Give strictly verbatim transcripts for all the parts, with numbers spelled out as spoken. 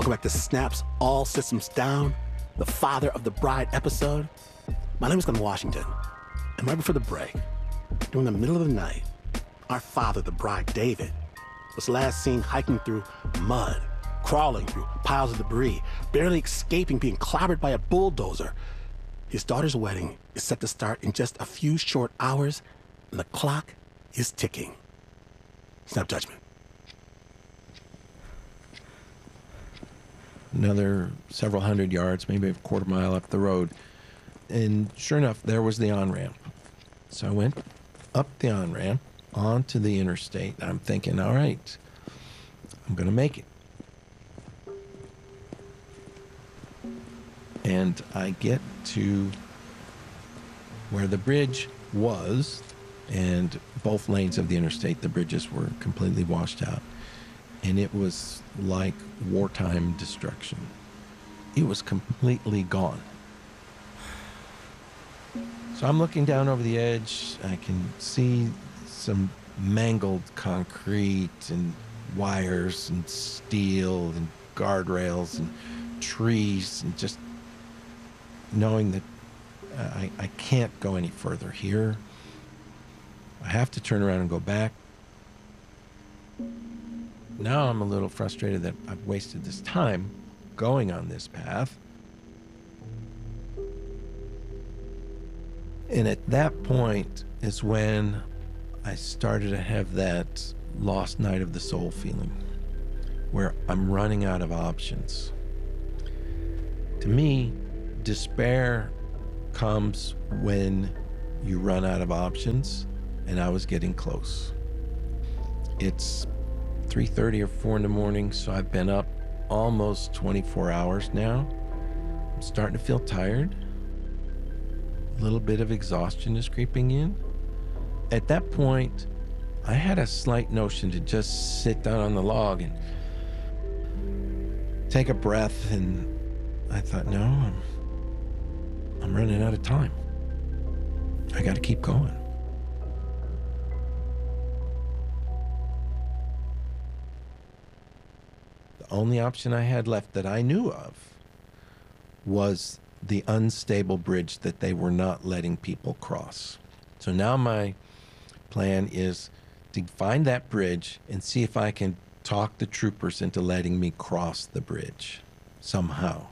Welcome back to Snap's All Systems Down, the Father of the Bride episode. My name is Glenn Washington, and right before the break, during the middle of the night, our father, the bride, David, was last seen hiking through mud, crawling through piles of debris, barely escaping being clobbered by a bulldozer. His daughter's wedding is set to start in just a few short hours, and the clock is ticking. Snap judgment. Another several hundred yards, maybe a quarter mile up the road. And sure enough, there was the on-ramp. So I went up the on-ramp onto the interstate. I'm thinking, all right, I'm going to make it. And I get to where the bridge was, and both lanes of the interstate, the bridges were completely washed out. And it was like wartime destruction. It was completely gone. So I'm looking down over the edge. I can see some mangled concrete and wires and steel and guardrails and trees, and just knowing that I, I can't go any further here. I have to turn around and go back. Now I'm a little frustrated that I've wasted this time going on this path. And at that point is when I started to have that lost night of the soul feeling, where I'm running out of options. To me, despair comes when you run out of options, and I was getting close. It's three thirty or four in the morning, so I've been up almost twenty-four hours now. I'm starting to feel tired. A little bit of exhaustion is creeping in. At that point, I had a slight notion to just sit down on the log and take a breath, and I thought, no, I'm, I'm running out of time. I got to keep going. The only option I had left that I knew of was the unstable bridge that they were not letting people cross. So now my plan is to find that bridge and see if I can talk the troopers into letting me cross the bridge somehow.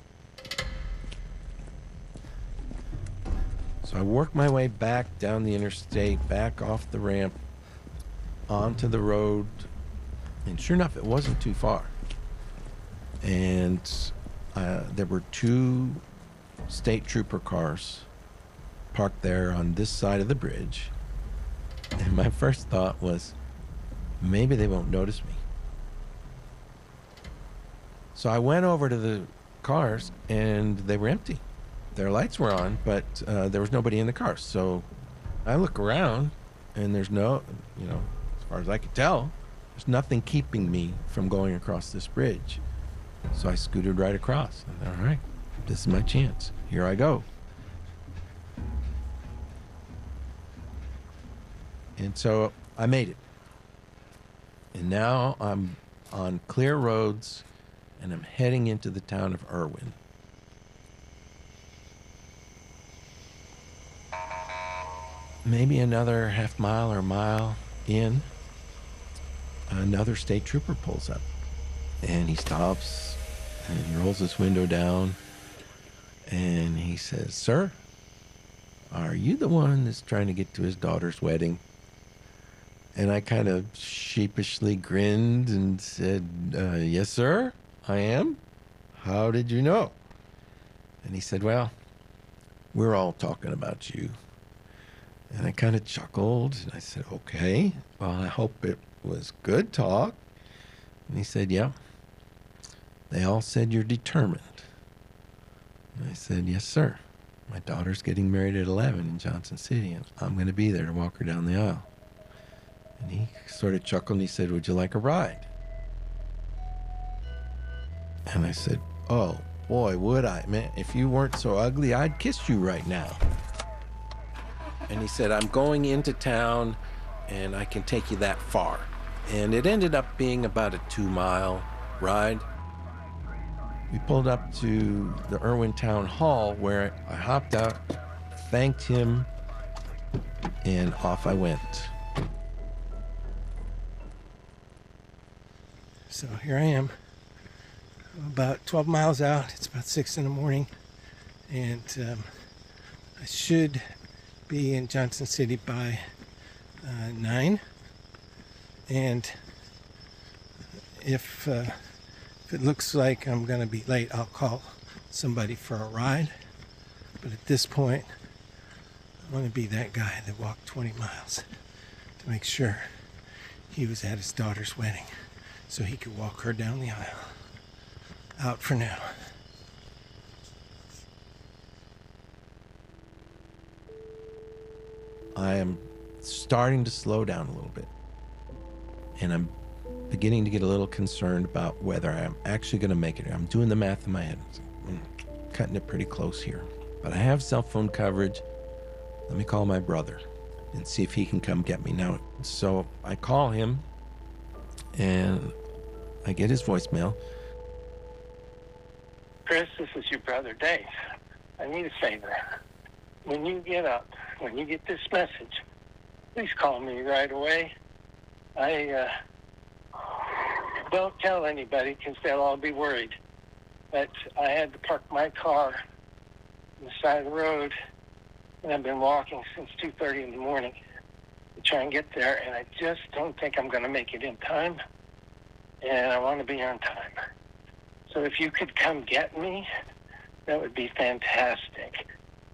So I work my way back down the interstate, back off the ramp, onto the road, and sure enough, it wasn't too far. And uh, there were two state trooper cars parked there on this side of the bridge. And my first thought was, maybe they won't notice me. So I went over to the cars, and they were empty. Their lights were on, but uh, there was nobody in the cars. So I look around, and there's no, you know, as far as I could tell, there's nothing keeping me from going across this bridge. So I scooted right across. I thought, all right, this is my chance. Here I go. And so I made it. And now I'm on clear roads, and I'm heading into the town of Irwin. Maybe another half mile or mile in, another state trooper pulls up. And he stops and he rolls his window down, and he says, "Sir, are you the one that's trying to get to his daughter's wedding?" And I kind of sheepishly grinned and said, uh, "Yes, sir, I am. How did you know?" And he said, "Well, we're all talking about you." And I kind of chuckled, and I said, "Okay, well, I hope it was good talk." And he said, "Yeah. They all said you're determined." And I said, "Yes, sir. My daughter's getting married at eleven in Johnson City, and I'm going to be there to walk her down the aisle." And he sort of chuckled, and he said, "Would you like a ride?" And I said, "Oh, boy, would I. Man, if you weren't so ugly, I'd kiss you right now." And he said, "I'm going into town, and I can take you that far." And it ended up being about a two-mile ride. We pulled up to the Irwin Town Hall, where I hopped out, thanked him, and off I went. So here I am, about twelve miles out. It's about six in the morning, and um, I should be in Johnson City by uh, nine. And if uh, if it looks like I'm gonna be late, I'll call somebody for a ride. But at this point, I want to be that guy that walked twenty miles to make sure he was at his daughter's wedding, so he could walk her down the aisle. Out for now. I am starting to slow down a little bit. And I'm beginning to get a little concerned about whether I'm actually going to make it. I'm doing the math in my head. I'm cutting it pretty close here. But I have cell phone coverage. Let me call my brother and see if he can come get me. Now, so I call him, and I get his voicemail. Chris, this is your brother Dave. I need a favor. When you get up, when you get this message, please call me right away. I uh, don't tell anybody because they'll all be worried. But I had to park my car on the side of the road, and I've been walking since two thirty in the morning to try and get there, and I just don't think I'm going to make it in time, and I want to be on time. So if you could come get me, that would be fantastic.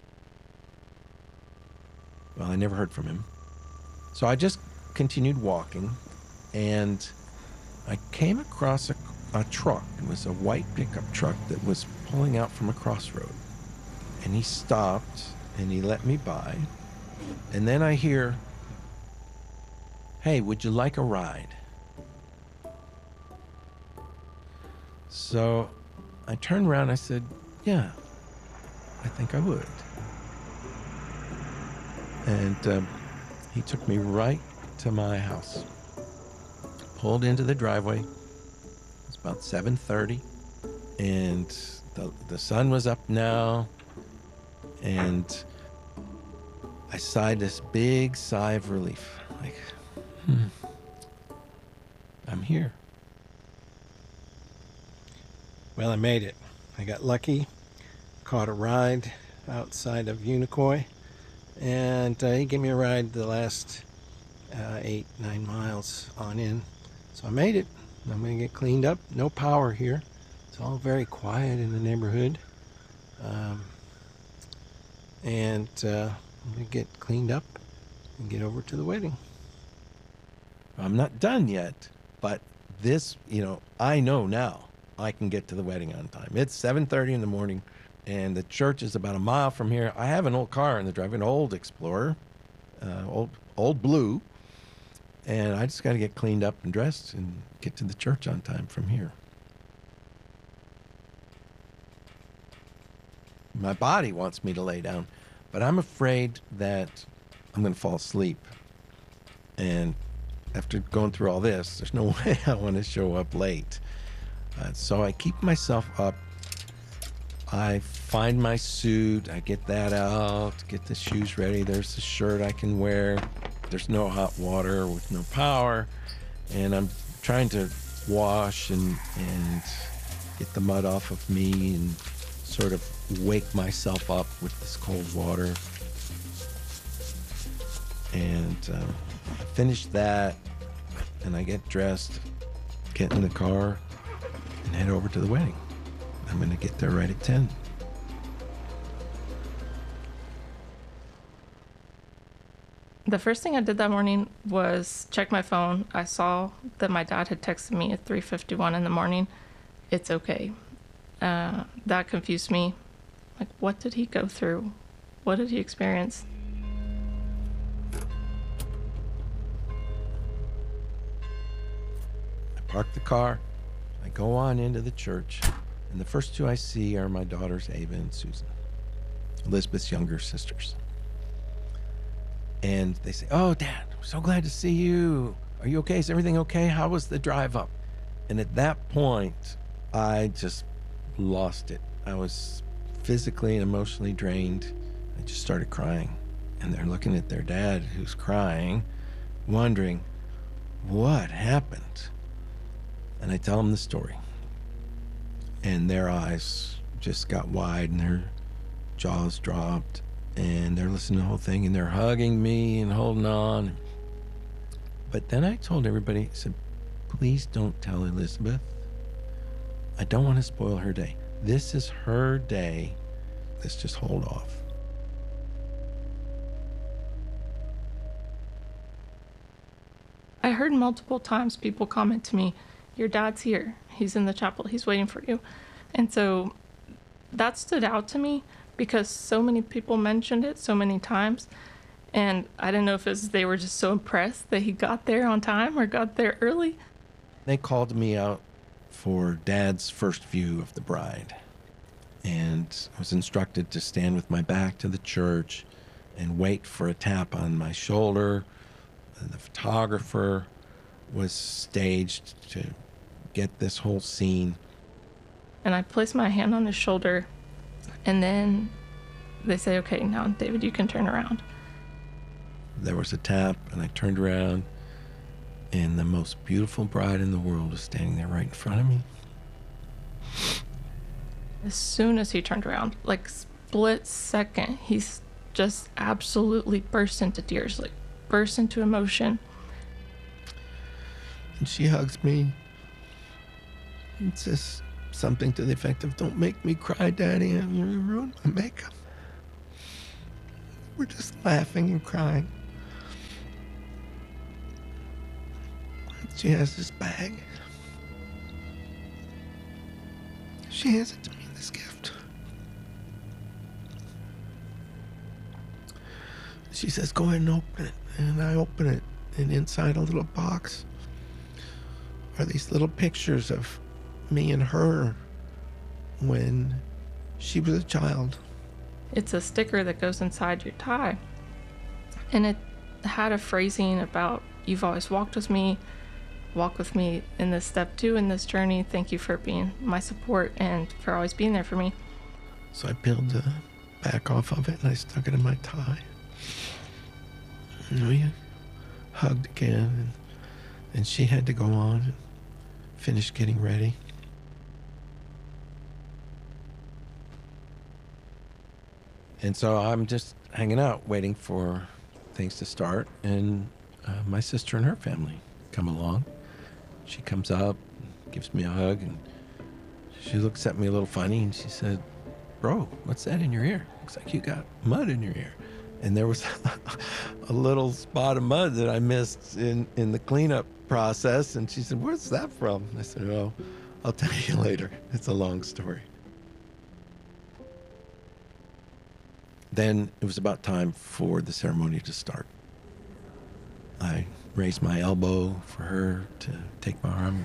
Well, I never heard from him. So I just continued walking, and I came across a, a truck. It was a white pickup truck that was pulling out from a crossroad. And he stopped, and he let me by. And then I hear, "Hey, would you like a ride?" So I turned around, I said, "Yeah, I think I would." And um, he took me right to my house. Pulled into the driveway. It was about seven thirty, and the, the sun was up now, and I sighed this big sigh of relief. Like, hmm, I'm here. Well, I made it. I got lucky, caught a ride outside of Unicoi, and uh, he gave me a ride the last uh, eight, nine miles on in. So I made it. I'm going to get cleaned up. No power here. It's all very quiet in the neighborhood. Um, and uh, I'm going to get cleaned up and get over to the wedding. I'm not done yet, but this, you know, I know now I can get to the wedding on time. It's seven thirty in the morning, and the church is about a mile from here. I have an old car in the driveway, an old Explorer, uh, old old blue, and I just got to get cleaned up and dressed and get to the church on time from here. My body wants me to lay down, but I'm afraid that I'm going to fall asleep. And after going through all this, there's no way I want to show up late. Uh, so I keep myself up. I find my suit. I get that out, get the shoes ready. There's the shirt I can wear. There's no hot water with no power. And I'm trying to wash and, and get the mud off of me and sort of wake myself up with this cold water. And uh, I finish that, and I get dressed, get in the car, and head over to the wedding. I'm going to get there right at ten. The first thing I did that morning was check my phone. I saw that my dad had texted me at three fifty-one in the morning. It's okay. Uh, that confused me. Like, what did he go through? What did he experience? I park the car. I go on into the church, and the first two I see are my daughters, Ava and Susan, Elizabeth's younger sisters. And they say, "Oh, Dad, I'm so glad to see you. Are you okay? Is everything okay? How was the drive up?" And at that point, I just lost it. I was physically and emotionally drained. I just started crying. And they're looking at their dad, who's crying, wondering, what happened? And I tell them the story. And their eyes just got wide and their jaws dropped. And they're listening to the whole thing and they're hugging me and holding on. But then I told everybody, I said, please don't tell Elizabeth. I don't want to spoil her day. This is her day. Let's just hold off. I heard multiple times people comment to me, your dad's here. He's in the chapel. He's waiting for you. And so that stood out to me because so many people mentioned it so many times. And I didn't know if it was they were just so impressed that he got there on time or got there early. They called me out for Dad's first view of the bride. And I was instructed to stand with my back to the church and wait for a tap on my shoulder. The photographer was staged to get this whole scene. And I placed my hand on his shoulder, and then they say, okay, now, David, you can turn around. There was a tap, and I turned around, and the most beautiful bride in the world was standing there right in front of me. As soon as he turned around, like split second, he's just absolutely burst into tears, like burst into emotion. And she hugs me and says something to the effect of, don't make me cry, Daddy. I'm going to ruin my makeup. We're just laughing and crying. She has this bag. She hands it to me, this gift. She says, go ahead and open it. And I open it, and inside a little box are these little pictures of me and her when she was a child. It's a sticker that goes inside your tie. And it had a phrasing about, you've always walked with me, walk with me in this step two in this journey. Thank you for being my support and for always being there for me. So I peeled the back off of it and I stuck it in my tie. And we hugged again, and, and she had to go on and finish getting ready. And so I'm just hanging out, waiting for things to start, and uh, my sister and her family come along. She comes up, gives me a hug, and she looks at me a little funny, and she said, bro, what's that in your ear? Looks like you got mud in your ear. And there was a little spot of mud that I missed in, in the cleanup process. And she said, where's that from? I said, oh, I'll tell you later. It's a long story. Then it was about time for the ceremony to start. I raised my elbow for her to take my arm.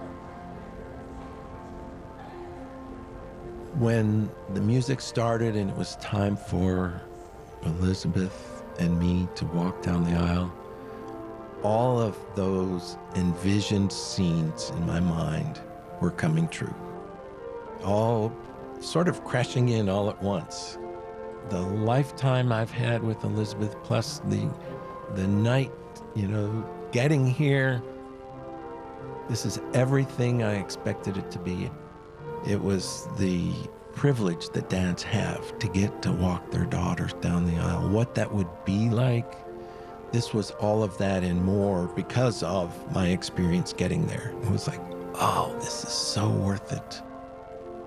When the music started and it was time for Elizabeth and me to walk down the aisle, all of those envisioned scenes in my mind were coming true. All sort of crashing in all at once. The lifetime I've had with Elizabeth, plus the the night, you know, getting here. This is everything I expected it to be. It was the privilege that dads have to get to walk their daughters down the aisle. What that would be like, this was all of that and more because of my experience getting there. It was like, oh, this is so worth it.